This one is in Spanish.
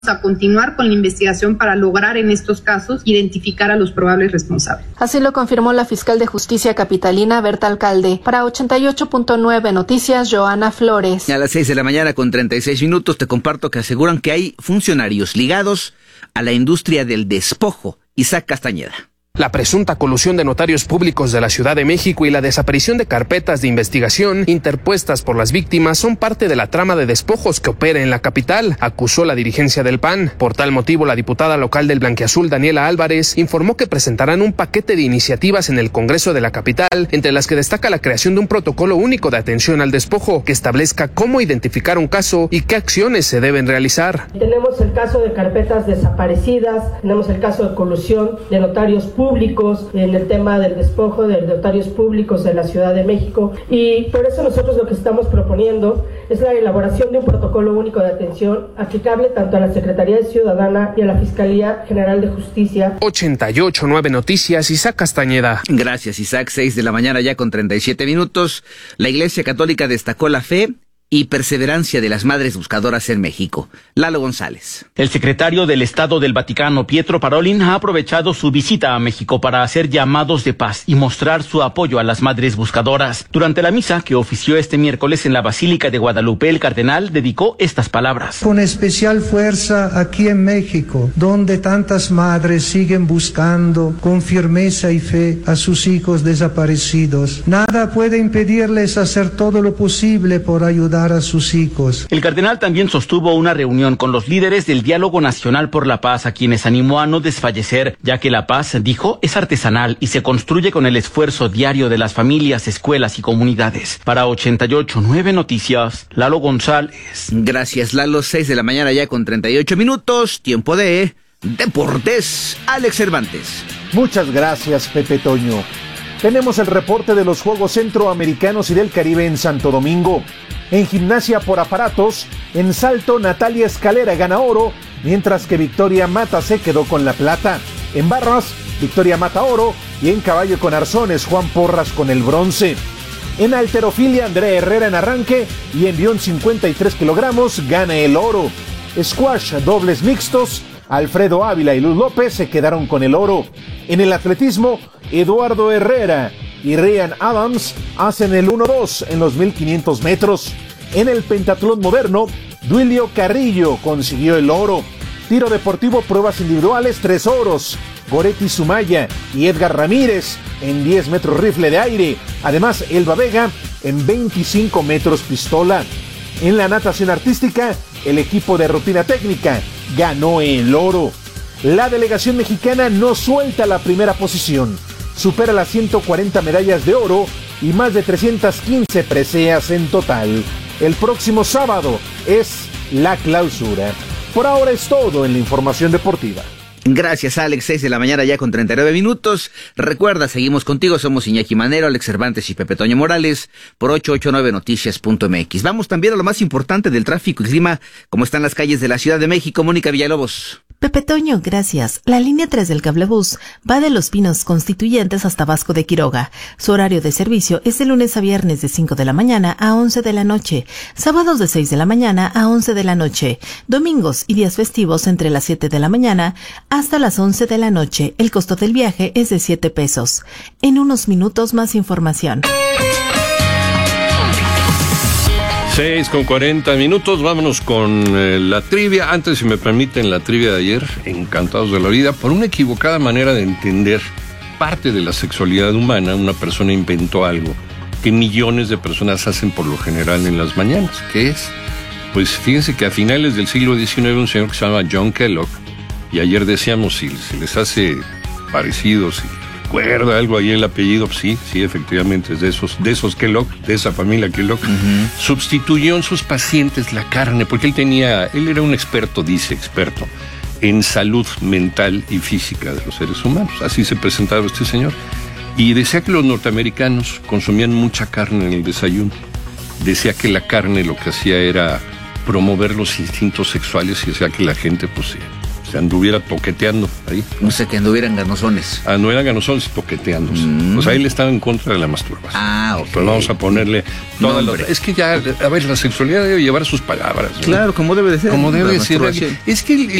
a continuar con la investigación para lograr en estos casos identificar a los probables responsables. Así lo confirmó la fiscal de justicia capitalina Berta Alcalde. Para 88.9 Noticias, Joana Flores. A las 6:36 te comparto que aseguran que hay funcionarios ligados a la industria del despojo. Isaac Castañeda. La presunta colusión de notarios públicos de la Ciudad de México y la desaparición de carpetas de investigación interpuestas por las víctimas son parte de la trama de despojos que opera en la capital, acusó la dirigencia del PAN. Por tal motivo, la diputada local del Blanquiazul, Daniela Álvarez, informó que presentarán un paquete de iniciativas en el Congreso de la capital, entre las que destaca la creación de un protocolo único de atención al despojo que establezca cómo identificar un caso y qué acciones se deben realizar. Tenemos el caso de carpetas desaparecidas, tenemos el caso de colusión de notarios públicos en el tema del despojo de notarios públicos de la Ciudad de México, y por eso nosotros lo que estamos proponiendo es la elaboración de un protocolo único de atención aplicable tanto a la Secretaría de Ciudadana y a la Fiscalía General de Justicia. 88.9 Noticias, Isaac Castañeda. Gracias, Isaac. 6:37. La Iglesia Católica destacó la fe y perseverancia de las madres buscadoras en México. Lalo González. El secretario del Estado del Vaticano, Pietro Parolin, ha aprovechado su visita a México para hacer llamados de paz y mostrar su apoyo a las madres buscadoras. Durante la misa que ofició este miércoles en la Basílica de Guadalupe, el cardenal dedicó estas palabras. Con especial fuerza aquí en México, donde tantas madres siguen buscando con firmeza y fe a sus hijos desaparecidos. Nada puede impedirles hacer todo lo posible por ayudar a sus hijos. El cardenal también sostuvo una reunión con los líderes del Diálogo Nacional por la Paz, a quienes animó a no desfallecer, ya que la paz, dijo, es artesanal y se construye con el esfuerzo diario de las familias, escuelas y comunidades. Para 88.9 Noticias, Lalo González. Gracias, Lalo. 6:38. Tiempo de deportes. Alex Cervantes. Muchas gracias, Pepe Toño. Tenemos el reporte de los Juegos Centroamericanos y del Caribe en Santo Domingo. En gimnasia por aparatos, en salto Natalia Escalera gana oro, mientras que Victoria Mata se quedó con la plata. En barras, Victoria Mata oro, y en caballo con arzones, Juan Porras con el bronce. En halterofilia, Andrea Herrera en arranque, y en bión 53 kilogramos gana el oro. Squash, dobles mixtos, Alfredo Ávila y Luz López se quedaron con el oro. En el atletismo, Eduardo Herrera y Ryan Adams hacen el 1-2 en los 1500 metros. En el pentatlón moderno, Duilio Carrillo consiguió el oro. Tiro deportivo, pruebas individuales, 3 oros. Goretti Sumaya y Edgar Ramírez en 10 metros rifle de aire. Además, Elba Vega en 25 metros pistola. En la natación artística, el equipo de rutina técnica ganó el oro. La delegación mexicana no suelta la primera posición. Supera las 140 medallas de oro y más de 315 preseas en total. El próximo sábado es la clausura. Por ahora es todo en la información deportiva. Gracias, Alex. 6:39. Recuerda, seguimos contigo. Somos Iñaki Manero, Alex Cervantes y Pepe Toño Morales por 889noticias.mx. Vamos también a lo más importante del tráfico y clima, como están las calles de la Ciudad de México. Mónica Villalobos. Pepe Toño, gracias. La línea 3 del cablebús va de Los Pinos Constituyentes hasta Vasco de Quiroga. Su horario de servicio es de lunes a viernes de 5 de la mañana a 11 de la noche, sábados de 6 de la mañana a 11 de la noche, domingos y días festivos entre las 7 de la mañana hasta las 11 de la noche. El costo del viaje es de 7 pesos. En unos minutos más información. 6:40. Vámonos con la trivia. Antes, si me permiten, la trivia de ayer, encantados de la vida, por una equivocada manera de entender parte de la sexualidad humana. Una persona inventó algo que millones de personas hacen por lo general en las mañanas. ¿Qué es? Pues fíjense que a finales del siglo XIX un señor que se llama John Kellogg, y ayer decíamos si les hace parecido, si recuerda algo ahí el apellido, sí, efectivamente es de esos Kellogg, de esa familia Kellogg. Sustituyó en sus pacientes la carne, porque él era un experto en salud mental y física de los seres humanos. Así se presentaba este señor. Y decía que los norteamericanos consumían mucha carne en el desayuno. Decía que la carne lo que hacía era promover los instintos sexuales y hacía que la gente se anduviera toqueteando ahí. No sé, que anduvieran ganosones. No eran ganosones, toqueteándose. Pues ahí le estaba en contra de la masturbación. Ok. Pues vamos a ponerle todas las... Es que ya, a ver, la sexualidad debe llevar sus palabras, ¿no? Claro, como debe de ser. Como debe de ser. Es que